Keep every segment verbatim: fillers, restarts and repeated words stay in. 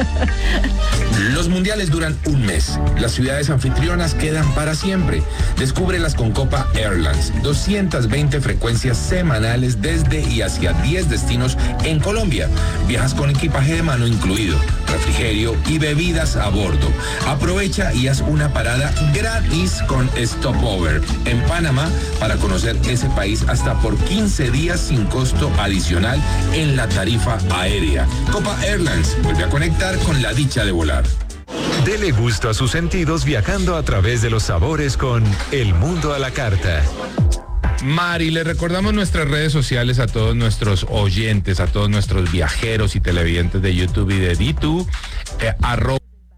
Los mundiales duran un mes. Las ciudades anfitrionas quedan para siempre. Descúbrelas con Copa Airlines. doscientas veinte frecuencias semanales desde y hacia diez destinos en Colombia. Viajas con equipaje de mano incluido, refrigerio y bebidas a bordo. Aprovecha y haz una parada gratis con Stopover en Panamá para conocer ese país hasta por quince días sin costo adicional en la tarifa aérea. Copa Airlines vuelve a conectar con la dicha de volar. Dele gusto a sus sentidos viajando a través de los sabores con El Mundo a la Carta. Mari, le recordamos nuestras redes sociales a todos nuestros oyentes, a todos nuestros viajeros y televidentes de YouTube y de D dos, eh, arroba.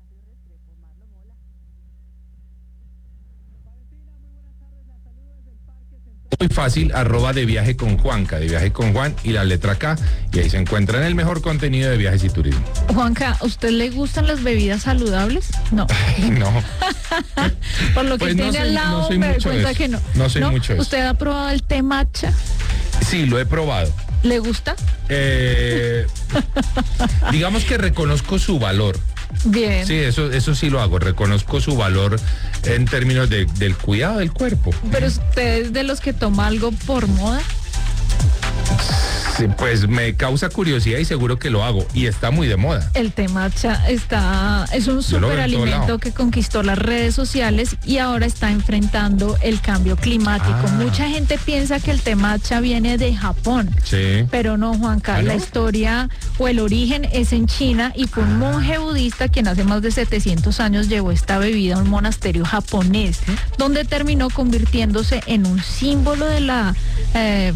Muy fácil, arroba de viaje con Juanca, de viaje con Juan y la letra K, y ahí se encuentran el mejor contenido de viajes y turismo. Juanca, ¿a usted le gustan las bebidas saludables? No. No. Por lo que Pues no tiene soy- al lado, no soy me doy mucho de cuenta eso. que no. No soy mucho de eso. ¿Usted ha probado el té matcha? Sí, lo he probado. ¿Le gusta? Eh, digamos que reconozco su valor. Bien. Sí, eso, eso sí lo hago. Reconozco su valor en términos de, del cuidado del cuerpo. Pero usted es de los que toma algo por moda. Sí, pues me causa curiosidad y seguro que lo hago. Y está muy de moda. El té matcha está, es un Yo lo veo en todo superalimento lado. que conquistó las redes sociales y ahora está enfrentando el cambio climático. Ah. Mucha gente piensa que el té matcha viene de Japón. Sí. Pero no, Juanca, ¿Ah, no? la historia o el origen es en China y fue un monje budista quien hace más de setecientos años llevó esta bebida a un monasterio japonés, donde terminó convirtiéndose en un símbolo de la eh,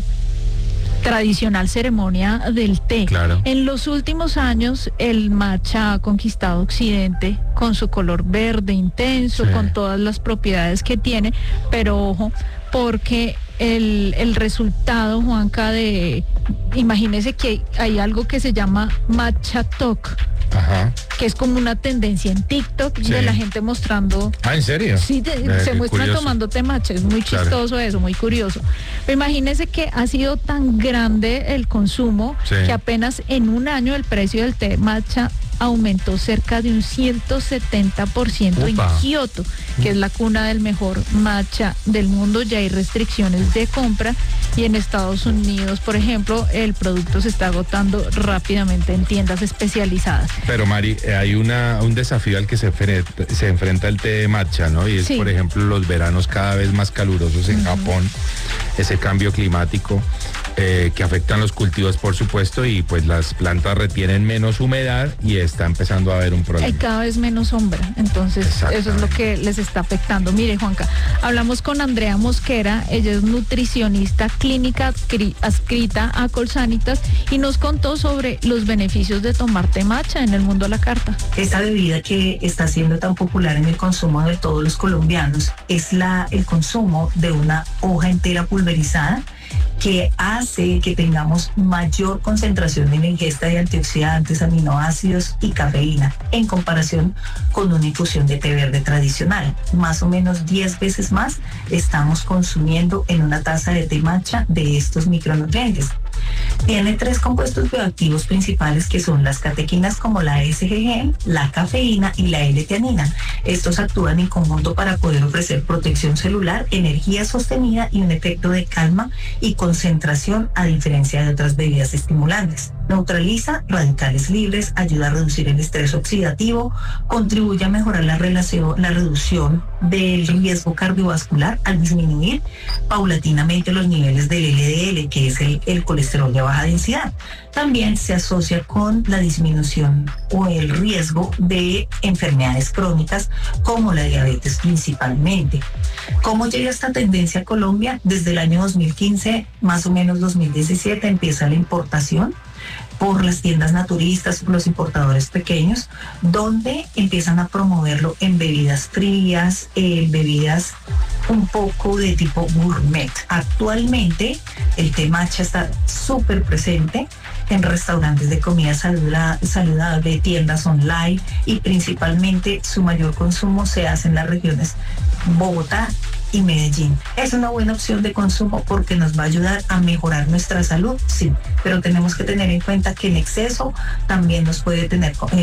tradicional ceremonia del té. Claro. En los últimos años el matcha ha conquistado Occidente con su color verde intenso, Sí. con todas las propiedades que tiene, pero ojo, porque el, el resultado, Juanca, de, imagínese que hay algo que se llama matcha talk, Ajá. que es como una tendencia en TikTok Sí. de la gente mostrando. Ah, ¿en serio? Sí, te- Eh, se qué muestran curioso. tomando té matcha, es muy Claro. chistoso eso, muy curioso. Pero imagínese que ha sido tan grande el consumo Sí. que apenas en un año el precio del té matcha aumentó cerca de un ciento setenta por ciento en Upa. Kioto, que es la cuna del mejor matcha del mundo. Ya hay restricciones de compra y en Estados Unidos, por ejemplo, el producto se está agotando rápidamente en tiendas especializadas. Pero Mari, eh, hay una, un desafío al que se enfrenta, se enfrenta el té de matcha, ¿no? Y es, Sí. por ejemplo, los veranos cada vez más calurosos en Japón, ese cambio climático eh, que afectan los cultivos, por supuesto, y pues las plantas retienen menos humedad y está empezando a haber un Hay problema. cada vez menos sombra, entonces eso es lo que les está afectando. Mire, Juanca, hablamos con Andrea Mosquera, ella es nutricionista clínica adscri- adscrita a Colsanitas y nos contó sobre los beneficios de tomar té matcha en el mundo a la carta. Esta bebida que está siendo tan popular en el consumo de todos los colombianos es la, el consumo de una hoja entera pulverizada que hace que tengamos mayor concentración en la ingesta de antioxidantes, aminoácidos y cafeína en comparación con una infusión de té verde tradicional. Más o menos diez veces más estamos consumiendo en una taza de té matcha de estos micronutrientes. Tiene tres compuestos bioactivos principales que son las catequinas como la S G G, la cafeína y la L-teanina. Estos actúan en conjunto para poder ofrecer protección celular, energía sostenida y un efecto de calma y concentración a diferencia de otras bebidas estimulantes. Neutraliza radicales libres, ayuda a reducir el estrés oxidativo, contribuye a mejorar la, relación, la reducción del riesgo cardiovascular al disminuir paulatinamente los niveles del L D L, que es el, el colesterol de baja densidad. También se asocia con la disminución o el riesgo de enfermedades crónicas como la diabetes principalmente. ¿Cómo llega esta tendencia a Colombia? Desde el año dos mil quince, más o menos dos mil diecisiete, empieza la importación por las tiendas naturistas, por los importadores pequeños, donde empiezan a promoverlo en bebidas frías, en bebidas un poco de tipo gourmet. Actualmente el té matcha está súper presente en restaurantes de comida saludable, saludable, tiendas online y principalmente su mayor consumo se hace en las regiones Bogotá y Medellín. Es una buena opción de consumo porque nos va a ayudar a mejorar nuestra salud, sí, pero tenemos que tener en cuenta que en exceso también nos puede tener, eh,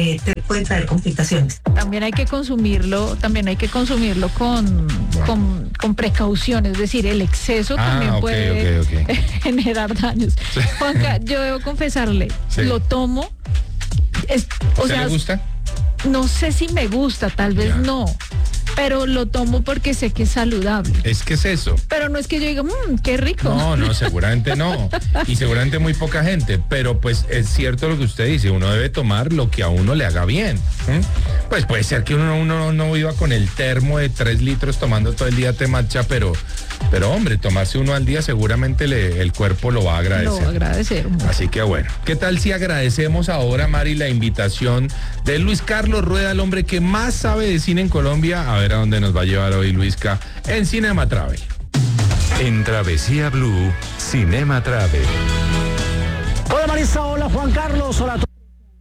puede traer complicaciones. También hay que consumirlo, también hay que consumirlo con, con, con precaución, es decir, el exceso Ah, también ok, puede ok, ok. generar daños. Sí. Juanca, yo debo confesarle, Sí. lo tomo, es, ¿A o usted sea, le gusta? no sé si me gusta, tal vez Ya. no, pero lo tomo porque sé que es saludable. Es que es eso. Pero no es que yo diga, mmm, qué rico. No, no, seguramente no. Y seguramente muy poca gente. Pero pues es cierto lo que usted dice, uno debe tomar lo que a uno le haga bien. ¿Mm? Pues puede ser que uno, uno no viva con el termo de tres litros tomando todo el día té matcha, pero, pero hombre, tomarse uno al día seguramente le, el cuerpo lo va a agradecer. Lo voy a agradecer mucho. Así que bueno, ¿qué tal si agradecemos ahora, Mari, la invitación de Luis Carlos Rueda, el hombre que más sabe de cine en Colombia? A ver a dónde nos va a llevar hoy Luisca en Cinema Travel. En Travesía Blue, Cinema Travel. Hola Marisa, hola Juan Carlos, hola a todos.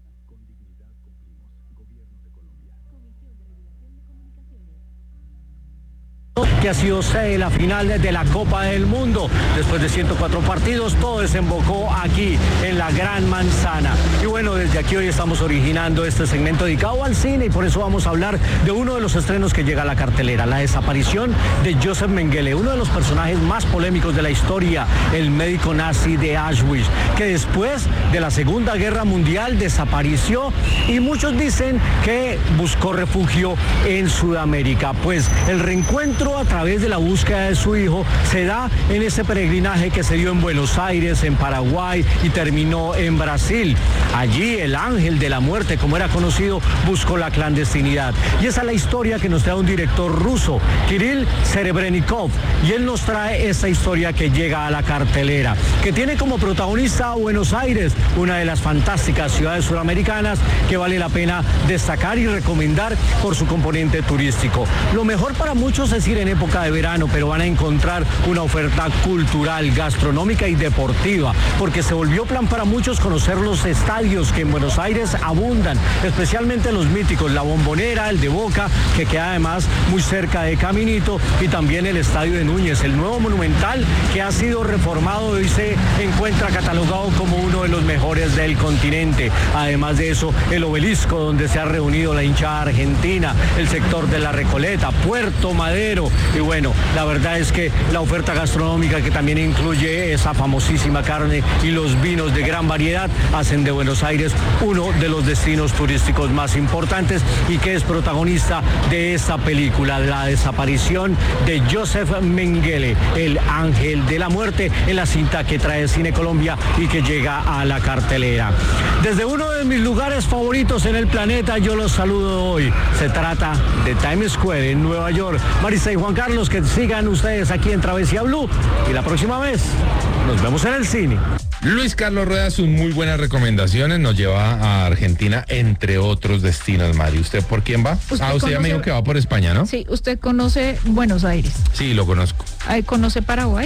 Que ha sido sede de la final de la Copa del Mundo. Después de ciento cuatro partidos, todo desembocó aquí en la Gran Manzana. Y bueno, desde aquí hoy estamos originando este segmento dedicado al cine y por eso vamos a hablar de uno de los estrenos que llega a la cartelera, la desaparición de Joseph Mengele, uno de los personajes más polémicos de la historia, el médico nazi de Auschwitz, que después de la Segunda Guerra Mundial desapareció y muchos dicen que buscó refugio en Sudamérica. Pues el reencuentro a través de la búsqueda de su hijo se da en ese peregrinaje que se dio en Buenos Aires, en Paraguay y terminó en Brasil. Allí el ángel de la muerte, como era conocido, buscó la clandestinidad. Y esa es la historia que nos trae un director ruso, Kirill Serebrennikov, y él nos trae esa historia que llega a la cartelera, que tiene como protagonista a Buenos Aires, una de las fantásticas ciudades suramericanas que vale la pena destacar y recomendar por su componente turístico. Lo mejor para muchos es ir en época de verano, pero van a encontrar una oferta cultural, gastronómica y deportiva, porque se volvió plan para muchos conocer los estadios que en Buenos Aires abundan, especialmente los míticos, la Bombonera, el de Boca, que queda además muy cerca de Caminito, y también el Estadio de Núñez, el nuevo monumental que ha sido reformado y se encuentra catalogado como uno de los mejores del continente. Además de eso, el obelisco donde se ha reunido la hinchada argentina, el sector de la Recoleta, Puerto Madero, y bueno, la verdad es que la oferta gastronómica, que también incluye esa famosísima carne y los vinos de gran variedad, hacen de Buenos Aires uno de los destinos turísticos más importantes y que es protagonista de esta película, la desaparición de Joseph Mengele, el ángel de la muerte, en la cinta que trae Cine Colombia y que llega a la cartelera. Desde uno de mis lugares favoritos en el planeta, yo los saludo hoy. Se trata de Times Square en Nueva York. Marisa y Juan Carlos, que sigan ustedes aquí en Travesía Blue y la próxima vez nos vemos en el cine. Luis Carlos Rueda, sus muy buenas recomendaciones, nos lleva a Argentina, entre otros destinos, Mari. ¿Usted por quién va? ¿Usted Ah, usted ya me conoce- dijo que va por España, ¿no? Sí, usted conoce Buenos Aires. Sí, lo conozco. Ay, ¿conoce Paraguay?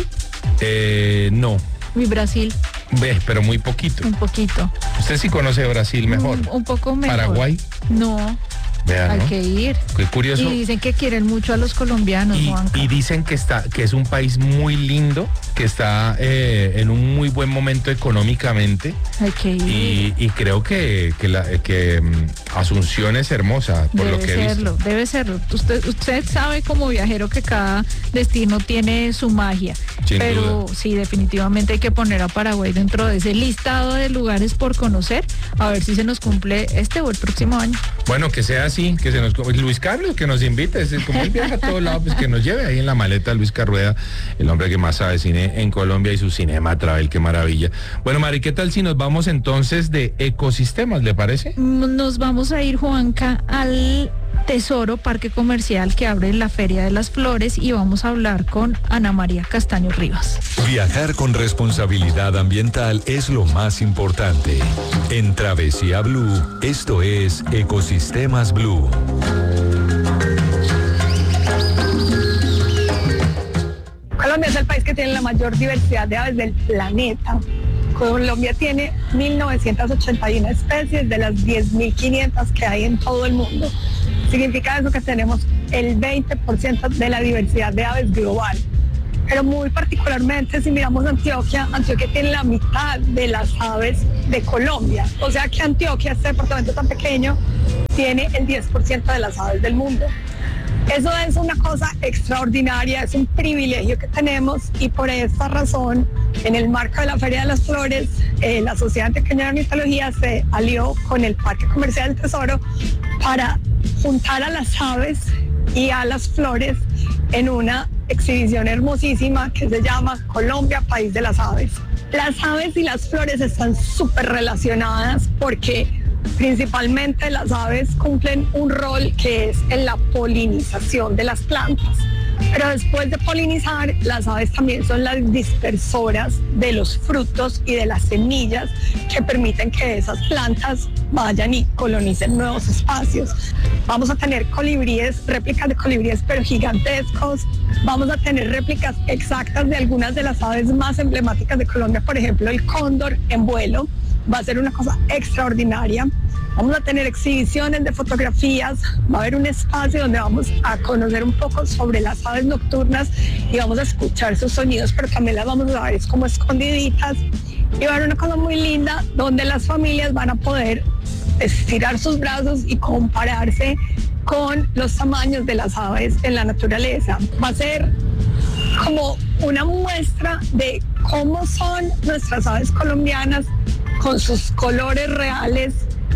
Eh, no, Y Brasil, ve, pero muy poquito. un poquito. Usted sí conoce Brasil mejor. Un, un poco mejor. Paraguay. No, Vea, hay ¿no? que ir. Qué curioso. Y dicen que quieren mucho a los colombianos, Y, Juanca. y dicen que está, que es un país muy lindo, que está eh, en un muy buen momento económicamente. Hay que ir. Y, y creo que, que, la, que mm, Asunción es hermosa, por Debe lo que he visto. serlo, debe serlo. Usted, usted sabe como viajero que cada destino tiene su magia. Sin pero duda. sí, definitivamente hay que poner a Paraguay dentro de ese listado de lugares por conocer, a ver si se nos cumple este o el próximo año. Bueno, que sea así, que se nos... Luis Carlos, que nos invite, es como él viaja a todos lados, pues que nos lleve ahí en la maleta Luis Carrueda, el hombre que más sabe de cine en Colombia y su Cinema Travel, qué maravilla. Bueno, Mari, ¿qué tal si nos vamos entonces de ecosistemas, le parece? Nos vamos a ir, Juanca, al Tesoro, parque comercial que abre en la Feria de las Flores, y vamos a hablar con Ana María Castaño Rivas. Viajar con responsabilidad ambiental es lo más importante. En Travesía Blue, esto es Ecosistemas Blue. Colombia es el país que tiene la mayor diversidad de aves del planeta. Colombia tiene mil novecientas ochenta y una especies de las diez mil quinientas que hay en todo el mundo. Significa eso que tenemos el veinte por ciento de la diversidad de aves global. pero muy particularmente si miramos Antioquia, Antioquia tiene la mitad de las aves de Colombia. O sea que Antioquia, este departamento tan pequeño, tiene el diez por ciento de las aves del mundo. Eso es una cosa extraordinaria, es un privilegio que tenemos y por esta razón, en el marco de la Feria de las Flores, eh, la Sociedad Antioqueña de Ornitología se alió con el Parque Comercial del Tesoro para juntar a las aves y a las flores en una exhibición hermosísima que se llama Colombia, País de las Aves. Las aves y las flores están súper relacionadas porque principalmente las aves cumplen un rol que es en la polinización de las plantas. Pero después de polinizar, las aves también son las dispersoras de los frutos y de las semillas que permiten que esas plantas vayan y colonicen nuevos espacios. Vamos a tener colibríes, réplicas de colibríes pero gigantescos. Vamos a tener réplicas exactas de algunas de las aves más emblemáticas de Colombia, por ejemplo el cóndor en vuelo. Va a ser una cosa extraordinaria. Vamos a tener exhibiciones de fotografías, va a haber un espacio donde vamos a conocer un poco sobre las aves nocturnas y vamos a escuchar sus sonidos, pero también las vamos a ver como escondiditas. Y va a haber una cosa muy linda donde las familias van a poder estirar sus brazos y compararse con los tamaños de las aves en la naturaleza. Va a ser como una muestra de cómo son nuestras aves colombianas con sus colores reales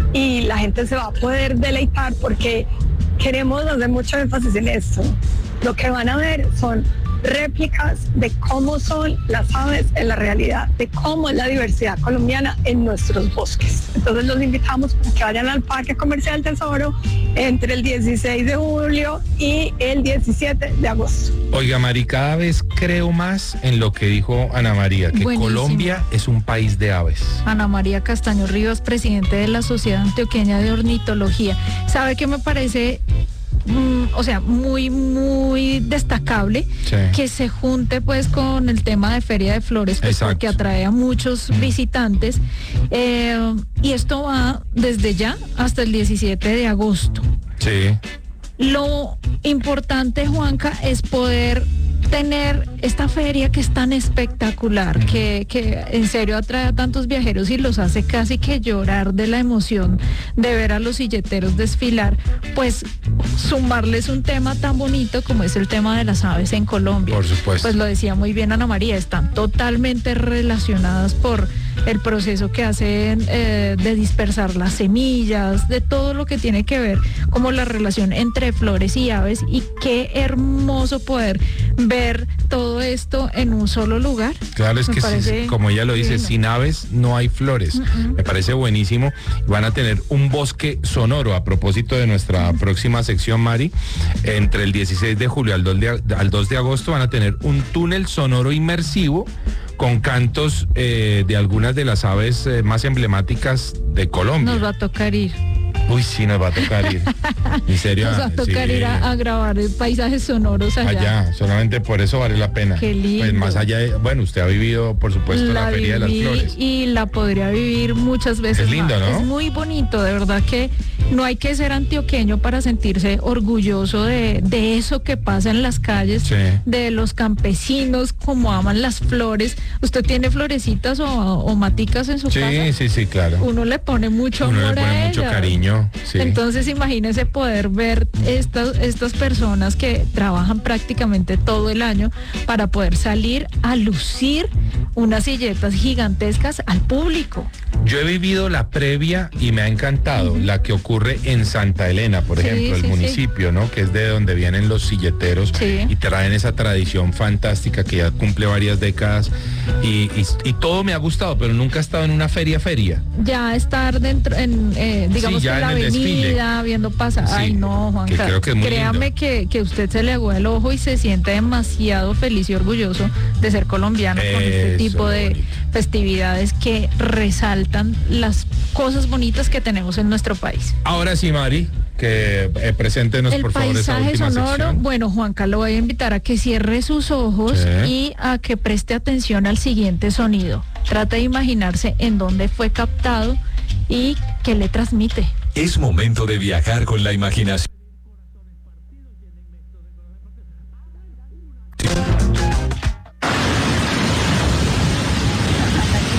y la gente se va a poder deleitar porque queremos hacer mucho énfasis en esto. Lo que van a ver son réplicas de cómo son las aves en la realidad, de cómo es la diversidad colombiana en nuestros bosques. Entonces los invitamos a que vayan al Parque Comercial Tesoro entre el dieciséis de julio y el diecisiete de agosto. Oiga, Mari, cada vez creo más en lo que dijo Ana María, que Buenísimo. Colombia es un país de aves. Ana María Castaño Rivas, presidente de la Sociedad Antioqueña de Ornitología. ¿Sabe qué me parece? Mm, o sea, muy, muy destacable Sí. que se junte pues con el tema de Feria de Flores, pues, Exacto. porque atrae a muchos Mm. visitantes eh, y esto va desde ya hasta el diecisiete de agosto. Sí. Lo importante, Juanca, es poder tener esta feria que es tan espectacular, Ujú. que, que en serio atrae a tantos viajeros y los hace casi que llorar de la emoción de ver a los silleteros desfilar, pues sumarles un tema tan bonito como es el tema de las aves en Colombia. Por supuesto. Pues lo decía muy bien Ana María, están totalmente relacionadas por el proceso que hacen eh, de dispersar las semillas, de todo lo que tiene que ver como la relación entre flores y aves, y qué hermoso poder ver todo esto en un solo lugar. Claro, es Me que sí, parece como ella lo dice, divino. sin aves no hay flores. Mm-mm. Me parece buenísimo. Van a tener un bosque sonoro, a propósito de nuestra próxima sección, Mari. Entre el dieciséis de julio al dos de, al dos de agosto van a tener un túnel sonoro inmersivo con cantos eh, de algunas de las aves eh, más emblemáticas de Colombia. Nos va a tocar ir. Uy, sí, nos va a tocar ir. En serio. Nos va a tocar sí. ir a, a grabar paisajes sonoros allá. Allá, solamente por eso vale la pena. Qué lindo. Pues más allá de, bueno, usted ha vivido, por supuesto, la, Feria de las viví Flores. Y la podría vivir muchas veces. Es lindo, más. ¿no? Es muy bonito, de verdad que no hay que ser antioqueño para sentirse orgulloso de, de eso que pasa en las calles, Sí. de los campesinos, como aman las flores. ¿Usted tiene florecitas o, o maticas en su Sí, casa? sí, sí, claro. Uno le pone mucho Uno amor le pone a mucho ellas. cariño. Sí. Entonces imagínese poder ver estas, estas personas que trabajan prácticamente todo el año para poder salir a lucir unas silletas gigantescas al público. Yo he vivido la previa y me ha encantado, la que ocurre en Santa Elena, por Sí, ejemplo, el sí, municipio, ¿no? Que es de donde vienen los silleteros Sí. y traen esa tradición fantástica que ya cumple varias décadas y, y, y todo me ha gustado, pero nunca he estado en una feria feria. Ya estar dentro, en, eh, digamos Sí, ya que en la en el desfile. avenida, viendo pasar. Sí, Ay, no, Juanca. que creo que es muy Créame lindo. que, que usted se le agua el ojo y se siente demasiado feliz y orgulloso de ser colombiano con este Eso, tipo de bonito. festividades que resaltan las cosas bonitas que tenemos en nuestro país. Ahora sí, Mari, que eh, preséntenos El por favor esa paisaje última sonoro, sección. bueno, Juanca, lo voy a invitar a que cierre sus ojos Sí. y a que preste atención al siguiente sonido. Trata de imaginarse en dónde fue captado y qué le transmite. Es momento de viajar con la imaginación.